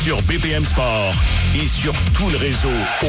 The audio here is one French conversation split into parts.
sur BPM Sport et sur tout le réseau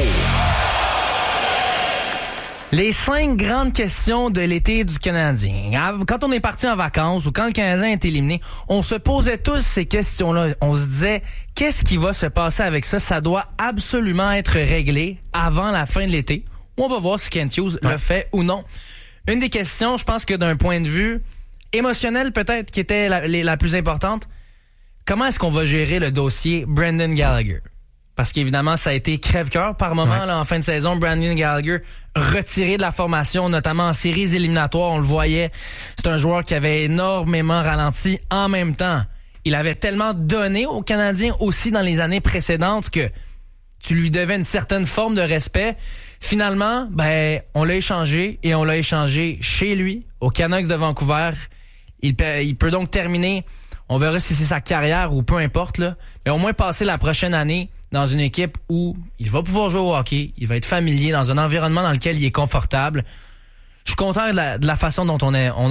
Les 5 grandes questions de l'été du Canadien. Quand on est parti en vacances ou quand le Canadien est éliminé, on se posait tous ces questions-là. On se disait, qu'est-ce qui va se passer avec ça? Ça doit absolument être réglé avant la fin de l'été. On va voir si Kent Hughes le fait ou non. Une des questions, je pense que d'un point de vue émotionnel peut-être, qui était la plus importante, comment est-ce qu'on va gérer le dossier Brendan Gallagher? Parce qu'évidemment, ça a été crève-cœur par moment là, en fin de saison. Brendan Gallagher retiré de la formation, notamment en séries éliminatoires. On le voyait, c'est un joueur qui avait énormément ralenti. En même temps, il avait tellement donné aux Canadiens aussi dans les années précédentes que tu lui devais une certaine forme de respect. Finalement, on l'a échangé et on l'a échangé chez lui, aux Canucks de Vancouver. Il peut donc terminer, on verra si c'est sa carrière ou peu importe, là, mais au moins passer la prochaine année dans une équipe où il va pouvoir jouer au hockey, il va être familier dans un environnement dans lequel il est confortable. Je suis content de la façon dont on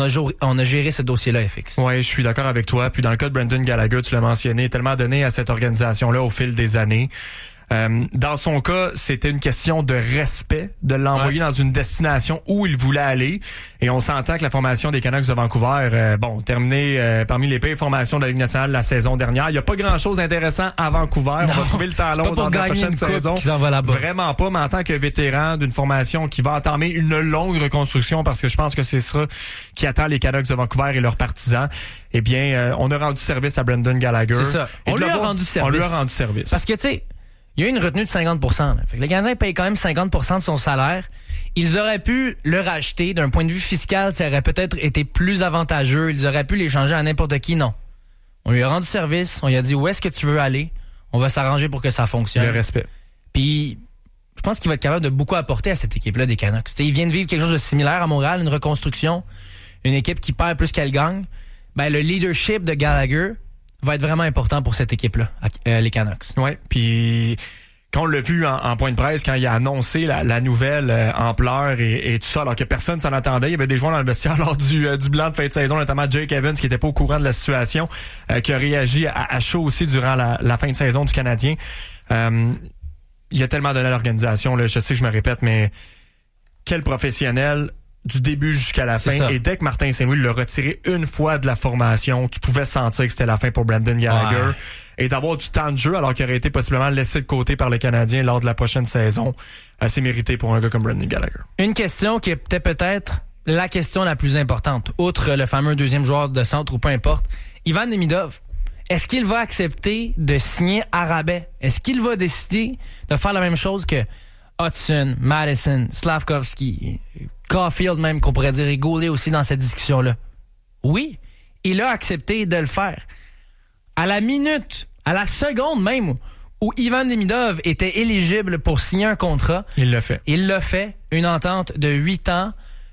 a géré ce dossier-là, FX. Oui, je suis d'accord avec toi. Puis dans le cas de Brendan Gallagher, tu l'as mentionné, tellement donné à cette organisation-là au fil des années. Dans son cas, c'était une question de respect de l'envoyer dans une destination où il voulait aller. Et on s'entend que la formation des Canucks de Vancouver, terminée parmi les pires formations de la Ligue nationale la saison dernière. Il n'y a pas grand-chose d'intéressant à Vancouver. Non, on va trouver le temps long dans la prochaine saison. Vraiment pas, mais en tant que vétéran d'une formation qui va entamer une longue reconstruction, parce que je pense que c'est ça qui attend les Canucks de Vancouver et leurs partisans. Eh bien, on a rendu service à Brendan Gallagher. C'est ça. On lui a rendu service. Parce que, tu sais, il y a une retenue de 50%. Là. Fait que les Canadiens payent quand même 50% de son salaire. Ils auraient pu le racheter. D'un point de vue fiscal, ça aurait peut-être été plus avantageux. Ils auraient pu l'échanger à n'importe qui. Non. On lui a rendu service. On lui a dit, où est-ce que tu veux aller? On va s'arranger pour que ça fonctionne. Le respect. Puis, je pense qu'il va être capable de beaucoup apporter à cette équipe-là des Canucks. T'sais, ils viennent vivre quelque chose de similaire à Montréal, une reconstruction. Une équipe qui perd plus qu'elle gagne. Le leadership de Gallagher va être vraiment important pour cette équipe-là, les Canucks. Oui, puis quand on l'a vu en point de presse, quand il a annoncé la nouvelle ampleur et tout ça, alors que personne s'en attendait, il y avait des joueurs dans le vestiaire lors du bilan de fin de saison, notamment Jake Evans, qui était pas au courant de la situation, qui a réagi à chaud aussi durant la fin de saison du Canadien. Il a tellement donné à l'organisation, là, je sais que je me répète, mais quel professionnel du début jusqu'à la fin. Et dès que Martin Saint-Louis l'a retiré une fois de la formation, tu pouvais sentir que c'était la fin pour Brendan Gallagher. Ouais. Et d'avoir du temps de jeu alors qu'il aurait été possiblement laissé de côté par le Canadien lors de la prochaine saison, assez mérité pour un gars comme Brendan Gallagher. Une question qui était peut-être la question la plus importante, outre le fameux deuxième joueur de centre ou peu importe, Ivan Demidov. Est-ce qu'il va accepter de signer à rabais? Est-ce qu'il va décider de faire la même chose que Hudson, Madison, Slavkovski, Caulfield même, qu'on pourrait dire, et Goulet aussi dans cette discussion-là? Oui, il a accepté de le faire. À la minute, à la seconde même, où Ivan Demidov était éligible pour signer un contrat, il l'a fait. Il l'a fait. Une entente de 8 ans,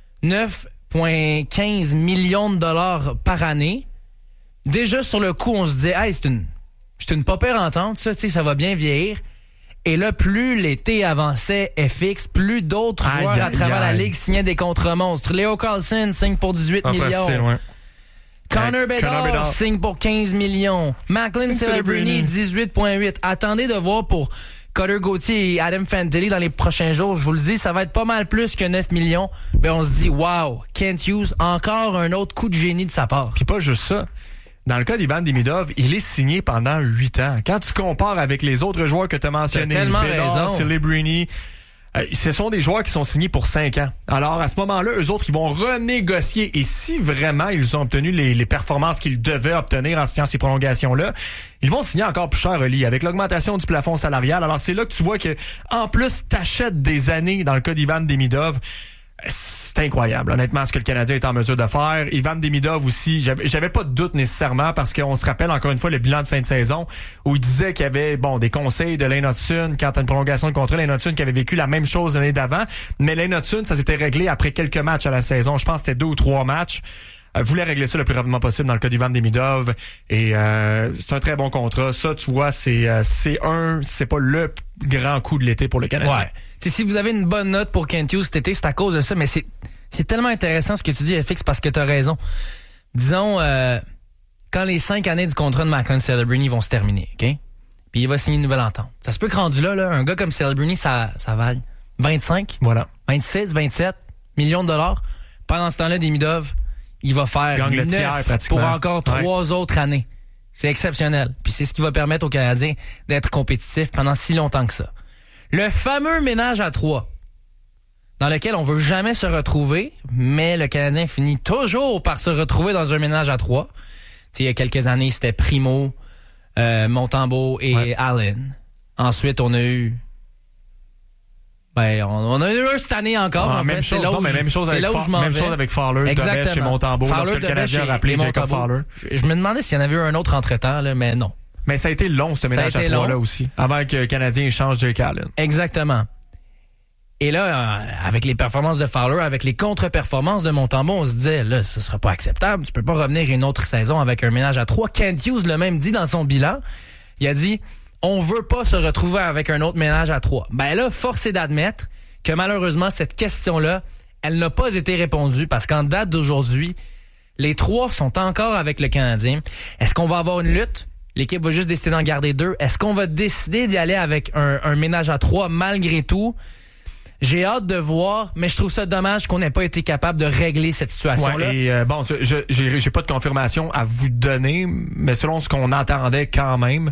9,15 millions de dollars par année. Déjà, sur le coup, on se dit, hey, c'est une pas pire entente, ça, tu sais, ça va bien vieillir. Et là, plus l'été avançait, FX, plus d'autres joueurs à travers la Ligue signaient des contrats monstres. Leo Carlson signe pour 18 millions. Ouais. Connor Bedard signe pour 15 millions. Macklin Celebrini, 18,8. Attendez de voir pour Cutter Gauthier et Adam Fantilli dans les prochains jours. Je vous le dis, ça va être pas mal plus que 9 millions. Mais on se dit, wow, Kent Hughes, encore un autre coup de génie de sa part. Puis pas juste ça. Dans le cas d'Ivan Demidov, il est signé pendant 8 ans. Quand tu compares avec les autres joueurs que tu as mentionnés, Bedard, Celebrini, ce sont des joueurs qui sont signés pour 5 ans. Alors, à ce moment-là, eux autres, ils vont renégocier. Et si vraiment ils ont obtenu les performances qu'ils devaient obtenir en signant ces prolongations-là, ils vont signer encore plus cher, Oli, avec l'augmentation du plafond salarial. Alors, c'est là que tu vois que, en plus, t'achètes des années dans le cas d'Ivan Demidov. C'est incroyable, honnêtement, ce que le Canadien est en mesure de faire. Ivan Demidov aussi, j'avais pas de doute nécessairement parce qu'on se rappelle encore une fois le bilan de fin de saison où il disait qu'il y avait des conseils de Lane Hutson quand t'as une prolongation de contrat. Lane Hutson qui avait vécu la même chose l'année d'avant, mais Lane Hutson, ça s'était réglé après quelques matchs à la saison. Je pense que c'était 2 ou 3 matchs. Voulait régler ça le plus rapidement possible dans le cas d'Ivan Demidov et c'est un très bon contrat. Ça, tu vois, c'est pas le grand coup de l'été pour le Canadien. Ouais. T'sais, si vous avez une bonne note pour Kent Hughes cet été, c'est à cause de ça, mais c'est tellement intéressant ce que tu dis, FX, parce que t'as raison. Disons, quand les 5 années du contrat de Macklin Celebrini vont se terminer, OK? puis il va signer une nouvelle entente. Ça se peut que rendu là, un gars comme Celebrini, ça vale 25, 26, 27 millions de dollars. Pendant ce temps-là, Demidov, il va faire 9 pour encore 3 autres années. C'est exceptionnel. Puis c'est ce qui va permettre aux Canadiens d'être compétitifs pendant si longtemps que ça. Le fameux ménage à 3, dans lequel on veut jamais se retrouver, mais le Canadien finit toujours par se retrouver dans un ménage à 3. Il y a quelques années, c'était Primo, Montembeault et Allen. Ensuite, on a eu... on a eu cette année encore. Même chose avec Fowler, Dobech et Montembeault, lorsque le Canadien a rappelé Jacob Fowler. Je me demandais s'il y en avait eu un autre entre-temps, là, mais non. Mais ça a été long, ce ménage à 3 là aussi, avant que le Canadien échange Jake Allen. Exactement. Et là, avec les performances de Fowler, avec les contre-performances de Montembeault, on se disait, là, ce sera pas acceptable. Tu peux pas revenir une autre saison avec un ménage à 3. Kent Hughes l'a même dit dans son bilan. Il a dit, on veut pas se retrouver avec un autre ménage à 3. Ben là, force est d'admettre que malheureusement, cette question-là, elle n'a pas été répondue parce qu'en date d'aujourd'hui, les 3 sont encore avec le Canadien. Est-ce qu'on va avoir une lutte? L'équipe va juste décider d'en garder 2. Est-ce qu'on va décider d'y aller avec un ménage à 3 malgré tout? J'ai hâte de voir, mais je trouve ça dommage qu'on n'ait pas été capable de régler cette situation-là. Ouais, et j'ai pas de confirmation à vous donner, mais selon ce qu'on entendait quand même,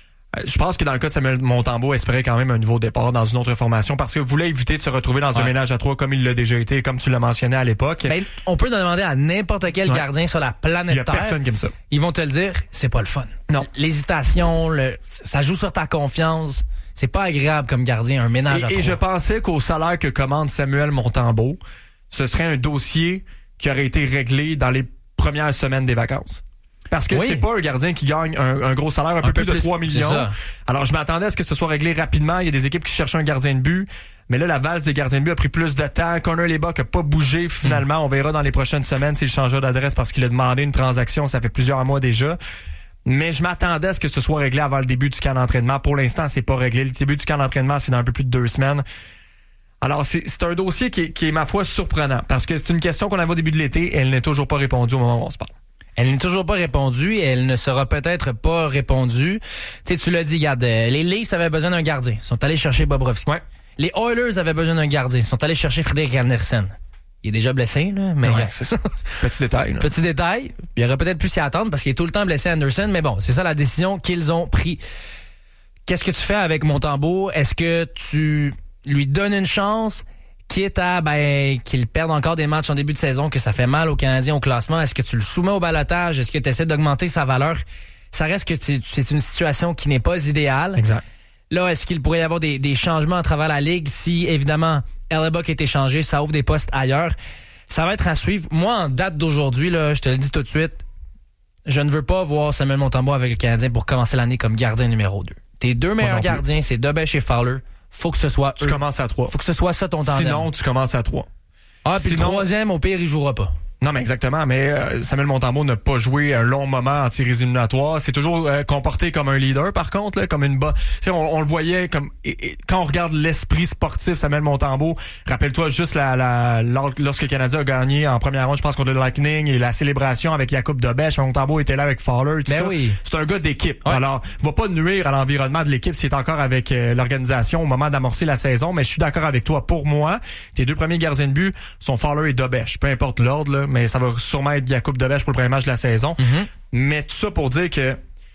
je pense que dans le cas de Samuel Montembeault, espérait quand même un nouveau départ dans une autre formation parce qu'il voulait éviter de se retrouver dans un ménage à 3 comme il l'a déjà été, comme tu l'as mentionné à l'époque. Ben, on peut demander à n'importe quel gardien sur la planète Terre. Il y a personne qui aime ça. Ils vont te le dire, c'est pas le fun. Non. L'hésitation, ça joue sur ta confiance. C'est pas agréable comme gardien, un ménage à 3. Et je pensais qu'au salaire que commande Samuel Montembeault, ce serait un dossier qui aurait été réglé dans les premières semaines des vacances. Parce que c'est pas un gardien qui gagne un gros salaire, un peu plus de 3 millions. Alors, je m'attendais à ce que ce soit réglé rapidement. Il y a des équipes qui cherchaient un gardien de but. Mais là, la valse des gardiens de but a pris plus de temps. Connor Lebuck n'a pas bougé finalement. On verra dans les prochaines semaines s'il changera d'adresse parce qu'il a demandé une transaction. Ça fait plusieurs mois déjà. Mais je m'attendais à ce que ce soit réglé avant le début du camp d'entraînement. Pour l'instant, c'est pas réglé. Le début du camp d'entraînement, c'est dans un peu plus de 2 semaines. Alors, c'est un dossier qui est, ma foi, surprenant. Parce que c'est une question qu'on avait au début de l'été et elle n'est toujours pas répondue au moment où on se parle. Elle n'est toujours pas répondue et elle ne sera peut-être pas répondue. Tu sais, tu l'as dit, regarde, les Leafs avaient besoin d'un gardien. Ils sont allés chercher Bobrovsky. Ouais. Les Oilers avaient besoin d'un gardien. Ils sont allés chercher Frederik Andersen. Il est déjà blessé, là, mais c'est ça. Petit détail. Là. Petit détail. Il aurait peut-être pu s'y attendre parce qu'il est tout le temps blessé, Anderson. Mais bon, c'est ça la décision qu'ils ont pris. Qu'est-ce que tu fais avec Montembeault? Est-ce que tu lui donnes une chance, quitte à qu'il perde encore des matchs en début de saison, que ça fait mal aux Canadiens au classement? Est-ce que tu le soumets au balotage? Est-ce que tu essaies d'augmenter sa valeur? Ça reste que c'est une situation qui n'est pas idéale. Exact. Là, est-ce qu'il pourrait y avoir des changements à travers la Ligue si, évidemment, Hellebuyck est échangé, ça ouvre des postes ailleurs? Ça va être à suivre. Moi, en date d'aujourd'hui, là, je te le dis tout de suite, je ne veux pas voir Samuel Montembeault avec le Canadien pour commencer l'année comme gardien numéro 2. Tes 2 meilleurs gardiens, c'est Dobech et Fowler. Faut que ce soit eux. Tu commences à 3. Faut que ce soit ça ton tandem. Sinon, tu commences à 3. Ah, puis le 3e, au pire, il jouera pas. Non, mais exactement. Mais Samuel Montembeault n'a pas joué un long moment en séries éliminatoires. C'est toujours comporté comme un leader, par contre, là, comme une on le voyait comme quand on regarde l'esprit sportif Samuel Montembeault. Rappelle-toi juste lorsque le Canadien a gagné en première ronde, je pense contre le Lightning et la célébration avec Jakub Dobech. Montembeault était là avec Fowler. Tout ça. Oui. C'est un gars d'équipe. Ouais. Alors, va pas nuire à l'environnement de l'équipe s'il est encore avec l'organisation au moment d'amorcer la saison. Mais je suis d'accord avec toi. Pour moi, tes 2 premiers gardiens de but sont Fowler et Dobech. Peu importe l'ordre, là. Mais ça va sûrement être Jakub Dobech pour le premier match de la saison. Mm-hmm. Mais tout ça pour dire que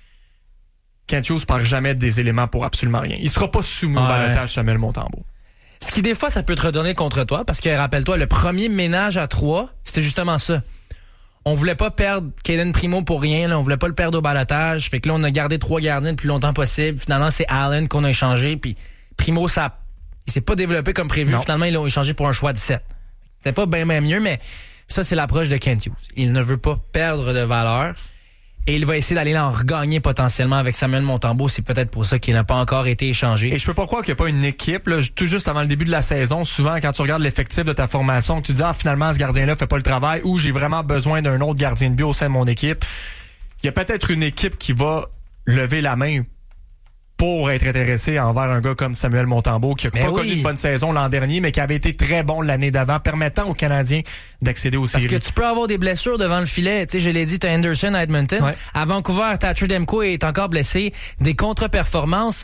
Kent Hughes perd jamais des éléments pour absolument rien. Il sera pas soumis au balotage Samuel Montembeault. Ce qui, des fois, ça peut te redonner contre toi, parce que, rappelle-toi, le premier ménage à 3, c'était justement ça. On voulait pas perdre Cayden Primo pour rien, là. On voulait pas le perdre au balotage. Fait que là, on a gardé 3 gardiens le plus longtemps possible. Finalement, c'est Allen qu'on a échangé, puis Primo, il s'est pas développé comme prévu. Non. Finalement, ils l'ont échangé pour un choix de 7. C'était pas bien mieux, mais ça, c'est l'approche de Kent Hughes. Il ne veut pas perdre de valeur et il va essayer d'aller en regagner potentiellement avec Samuel Montembeault. C'est peut-être pour ça qu'il n'a pas encore été échangé. Et je peux pas croire qu'il n'y a pas une équipe, là, tout juste avant le début de la saison, souvent quand tu regardes l'effectif de ta formation, que tu dis finalement ce gardien-là fait pas le travail ou j'ai vraiment besoin d'un autre gardien de but au sein de mon équipe. Il y a peut-être une équipe qui va lever la main pour être intéressé envers un gars comme Samuel Montembeault, qui n'a pas connu une bonne saison l'an dernier, mais qui avait été très bon l'année d'avant, permettant aux Canadiens d'accéder aux séries. Parce que tu peux avoir des blessures devant le filet. Tu sais, je l'ai dit, t'as Anderson à Edmonton. Ouais. À Vancouver, Thatcher Demko est encore blessé. Des contre-performances.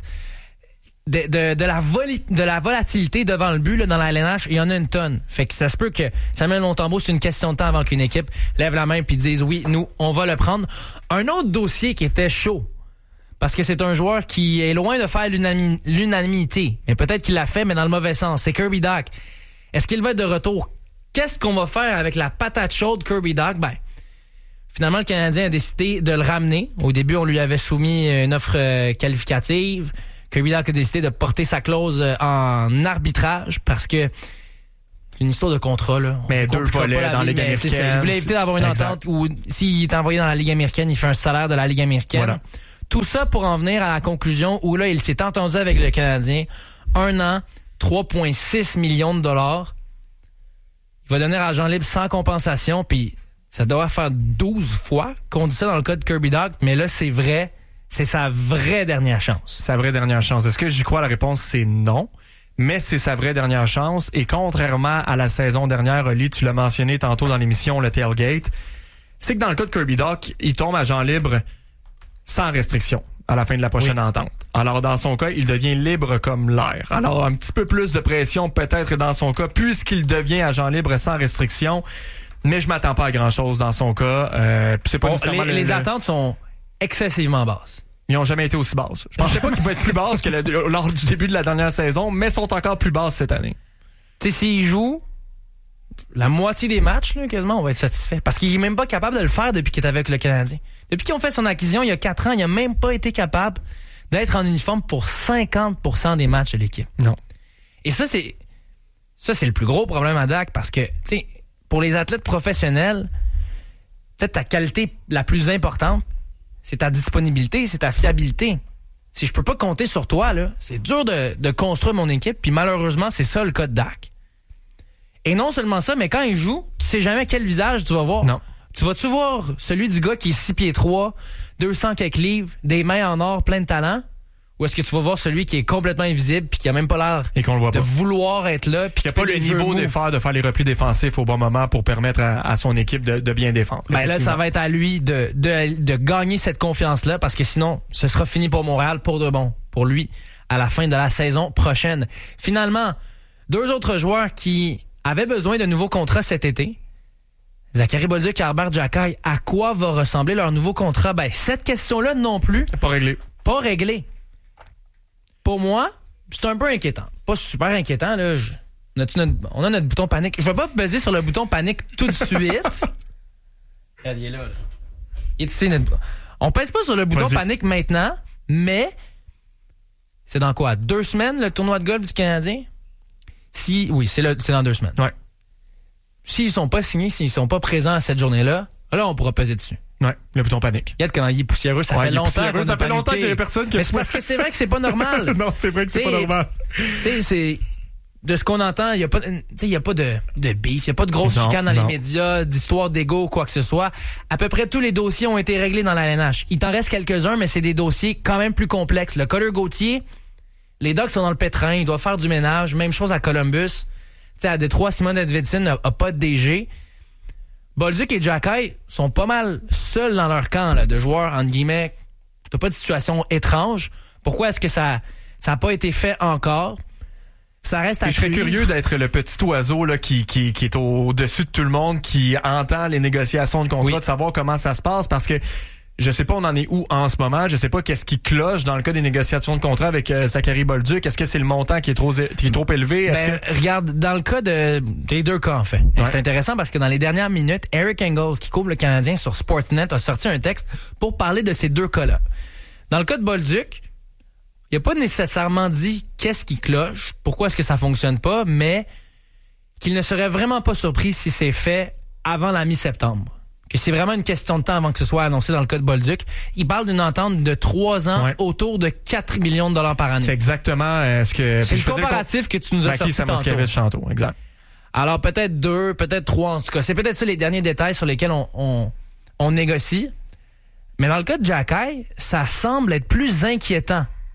De la volatilité devant le but là, dans la LNH, il y en a une tonne. Fait que ça se peut que Samuel Montembeault, c'est une question de temps avant qu'une équipe lève la main puis dise oui, nous, on va le prendre. Un autre dossier qui était chaud, parce que c'est un joueur qui est loin de faire l'unanimité, mais peut-être qu'il l'a fait, mais dans le mauvais sens, c'est Kirby Dach. Est-ce qu'il va être de retour? Qu'est-ce qu'on va faire avec la patate chaude Kirby Dach? Ben, finalement, le Canadien a décidé de le ramener. Au début, on lui avait soumis une offre qualificative. Kirby Dach a décidé de porter sa clause en arbitrage parce que c'est une histoire de contrat, là. Mais deux volets dans la Ligue américaine. Il voulait éviter d'avoir une entente où s'il est envoyé dans la Ligue américaine, il fait un salaire de la Ligue américaine. Voilà. Tout ça pour en venir à la conclusion où là, il s'est entendu avec le Canadien. 1 an, 3,6 millions de dollars. Il va donner argent libre sans compensation, puis ça doit faire 12 fois qu'on dit ça dans le cas de Kirby Dach, mais là, c'est vrai. C'est sa vraie dernière chance. Sa vraie dernière chance. Est-ce que j'y crois? La réponse, c'est non. Mais c'est sa vraie dernière chance. Et contrairement à la saison dernière, Oli, tu l'as mentionné tantôt dans l'émission, le tailgate, c'est que dans le cas de Kirby Dach, il tombe agent libre sans restriction à la fin de la prochaine entente. Alors, dans son cas, il devient libre comme l'air. Alors, un petit peu plus de pression peut-être dans son cas, puisqu'il devient agent libre sans restriction. Mais je m'attends pas à grand-chose dans son cas. C'est pas nécessairement les attentes sont excessivement basses. Ils n'ont jamais été aussi basses. Je pensais pas qu'ils vont être plus basses que lors du début de la dernière saison, mais sont encore plus basses cette année. Tu sais, s'ils jouent la moitié des matchs, là, quasiment, on va être satisfait. Parce qu'il est même pas capable de le faire depuis qu'il est avec le Canadien. Depuis qu'ils ont fait son acquisition il y a 4 ans, il a même pas été capable d'être en uniforme pour 50% des matchs de l'équipe. Non. Et ça, c'est le plus gros problème à Dach parce que, tu sais, pour les athlètes professionnels, peut-être ta qualité la plus importante, c'est ta disponibilité, c'est ta fiabilité. Si je peux pas compter sur toi, là, c'est dur de construire mon équipe, puis malheureusement, c'est ça le cas de Dach. Et non seulement ça, mais quand il joue, tu sais jamais quel visage tu vas voir. Non. Tu vas-tu voir celui du gars qui est 6 pieds 3, 200 quelques livres, des mains en or, plein de talent? Ou est-ce que tu vas voir celui qui est complètement invisible puis qui a même pas l'air et qu'on le voit de pas. Vouloir être là puis qui a pas le niveau d'effort de faire les replis défensifs au bon moment pour permettre à son équipe de bien défendre. Ben là, ça va être à lui de gagner cette confiance-là parce que sinon, ce sera fini pour Montréal pour de bon, pour lui, à la fin de la saison prochaine. Finalement, 2 autres joueurs qui avaient besoin de nouveaux contrats cet été, Zachary Bolduc et Albert Xhekaj, à quoi va ressembler leur nouveau contrat? Ben, cette question-là non plus. Pas réglé. Pas réglé. Pour moi, c'est un peu inquiétant. Pas super inquiétant, là. On a notre bouton panique. Je vais pas peser sur le bouton panique tout de suite. Regarde, il est là. Il est ici, on pèse pas sur le bouton panique maintenant, mais c'est dans quoi? 2 semaines, le tournoi de golf du Canadien? Oui, c'est dans 2 semaines. Ouais. S'ils sont pas signés, s'ils sont pas présents à cette journée-là, là, on pourra peser dessus. Ouais, le bouton panique. Regarde comment il est poussiéreux, ça fait longtemps. Ça fait longtemps qu'il y a personne qui... Mais c'est parce que c'est vrai que c'est pas normal. Non, c'est vrai que c'est pas normal. Tu sais, c'est... De ce qu'on entend, il y a pas de beef, il y a pas de grosse chicane dans les médias, d'histoire d'ego, quoi que ce soit. À peu près tous les dossiers ont été réglés dans la LNH. Il t'en reste quelques-uns, mais c'est des dossiers quand même plus complexes. Le Cutter Gauthier, les Ducks sont dans le pétrin, ils doivent faire du ménage. Même chose à Columbus. Tu sais, à Détroit, Simon Edvidson a pas de DG. Bolduc et Xhekaj sont pas mal seuls dans leur camp là, de joueurs, entre guillemets. T'as pas de situation étrange. Pourquoi est-ce que ça a pas été fait encore? Ça reste à suivre. Je serais curieux d'être le petit oiseau là, qui est au-dessus de tout le monde, qui entend les négociations de contrat, de savoir comment ça se passe, parce que je sais pas on en est où en ce moment. Je sais pas qu'est-ce qui cloche dans le cas des négociations de contrat avec Zachary Bolduc. Est-ce que c'est le montant qui est trop élevé? Regarde, dans le cas des 2 cas, en fait. Ouais. C'est intéressant parce que dans les dernières minutes, Eric Engels, qui couvre le Canadien sur Sportsnet, a sorti un texte pour parler de ces 2 cas-là. Dans le cas de Bolduc, il n'a pas nécessairement dit qu'est-ce qui cloche, pourquoi est-ce que ça fonctionne pas, mais qu'il ne serait vraiment pas surpris si c'est fait avant la mi-septembre. Que c'est vraiment une question de temps avant que ce soit annoncé dans le cas de Bolduc. Il parle d'une entente de 3 ans autour de 4 millions de dollars par année. C'est exactement ce que... C'est le comparatif que tu nous as sorti tantôt. Exact. Alors peut-être 2, peut-être 3 en tout cas. C'est peut-être ça les derniers détails sur lesquels on négocie. Mais dans le cas de Xhekaj, ça semble être plus inquiétant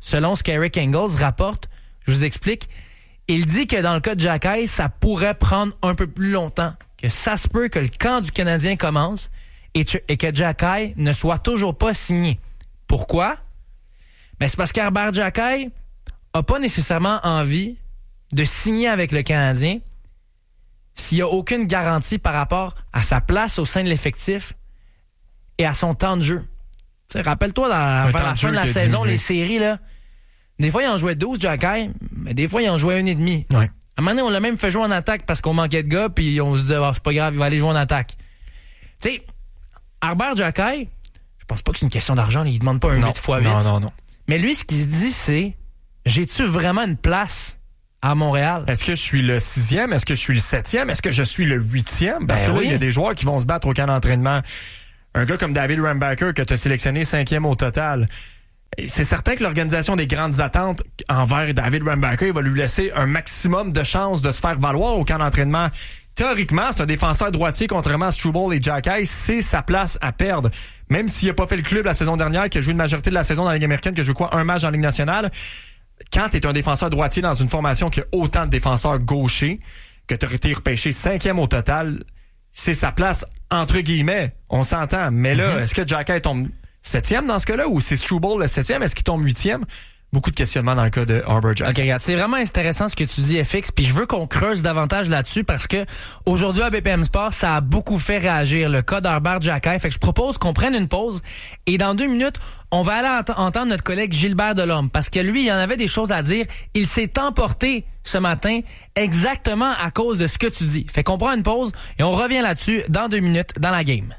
selon ce qu'Eric Engels rapporte, je vous explique, il dit que dans le cas de Jack Eiss, ça pourrait prendre un peu plus longtemps, que ça se peut que le camp du Canadien commence et que Jack Eiss ne soit toujours pas signé. Pourquoi? Ben, c'est parce qu'Herbert Jack Eiss n'a pas nécessairement envie de signer avec le Canadien s'il n'y a aucune garantie par rapport à sa place au sein de l'effectif et à son temps de jeu. T'sais, rappelle-toi, vers la fin de la saison, les séries, là, des fois, il en jouait 12, Jack Eiss, mais des fois, il en jouait 1,5. Ouais. À un moment donné, on l'a même fait jouer en attaque parce qu'on manquait de gars, puis on se disait, oh, c'est pas grave, il va aller jouer en attaque. Tu sais, Herbert Jack Eiss, je pense pas que c'est une question d'argent, il demande pas un 8x8. Non. Mais lui, ce qu'il se dit, c'est, j'ai-tu vraiment une place à Montréal? Est-ce que je suis le 6e? Est-ce que je suis le 7e? Est-ce que je suis le 8e? Parce que là, il y a des joueurs qui vont se battre au camp d'entraînement. Un gars comme David Rambacker que tu as sélectionné 5e au total. C'est certain que l'organisation des grandes attentes envers David Rambacker va lui laisser un maximum de chances de se faire valoir au camp d'entraînement. Théoriquement, c'est un défenseur droitier, contrairement à Struble et Jack Eiss, c'est sa place à perdre. Même s'il n'a pas fait le club la saison dernière, qui a joué une majorité de la saison dans la Ligue américaine, qui a joué un match en Ligue nationale, quand tu es un défenseur droitier dans une formation qui a autant de défenseurs gauchers, que tu as été repêché 5e au total, c'est sa place, entre guillemets, on s'entend. Mais là, est-ce que Jack Eiss tombe 7e dans ce cas-là, ou c'est Struble le 7e? Est-ce qu'il tombe 8e? Beaucoup de questionnements dans le cas de Herbert Jack Eiss. OK, regarde, c'est vraiment intéressant ce que tu dis, FX, puis je veux qu'on creuse davantage là-dessus parce que aujourd'hui à BPM Sport, ça a beaucoup fait réagir le cas d'Herbert Jack Eiss. Fait que je propose qu'on prenne une pause et dans 2 minutes, on va aller entendre notre collègue Gilbert Delhomme parce que lui, il en avait des choses à dire. Il s'est emporté ce matin exactement à cause de ce que tu dis. Fait qu'on prend une pause et on revient là-dessus dans 2 minutes dans la game.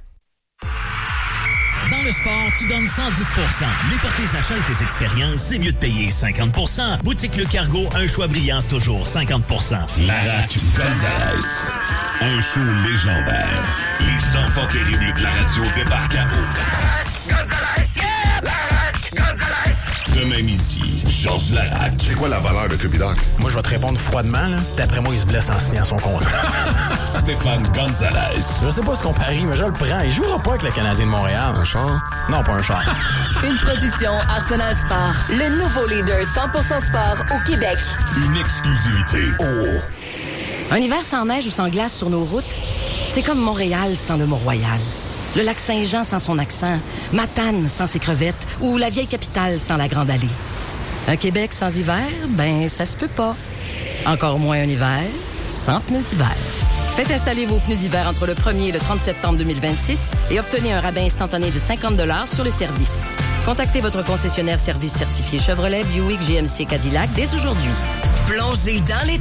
Dans le sport, tu donnes 110%. Mais pour tes achats et tes expériences, c'est mieux de payer 50%. Boutique Le Cargo, un choix brillant, toujours 50%. Larac Gonzalez. Un show légendaire. Les enfants terribles de la radio débarquent à eau. Gonzalez, yeah! Larac Gonzalez. Demain midi, Georges Larac. C'est quoi la valeur de Cupidoc? Moi, je vais te répondre froidement, là. D'après moi, il se blesse en signant son contrat. Stéphane Gonzalez. Je sais pas ce qu'on parie, mais je le prends. Il jouera pas avec le Canadien de Montréal. Un char? Non, pas un char. Une production Arsenal Sport. Le nouveau leader 100% sport au Québec. Une exclusivité. Oh! Un hiver sans neige ou sans glace sur nos routes, c'est comme Montréal sans le Mont-Royal. Le lac Saint-Jean sans son accent, Matane sans ses crevettes ou la vieille capitale sans la Grande Allée. Un Québec sans hiver, ben ça se peut pas. Encore moins un hiver sans pneus d'hiver. Faites installer vos pneus d'hiver entre le 1er et le 30 septembre 2026 et obtenez un rabais instantané de 50 $ sur le service. Contactez votre concessionnaire service certifié Chevrolet, Buick, GMC, Cadillac dès aujourd'hui. Plongez dans les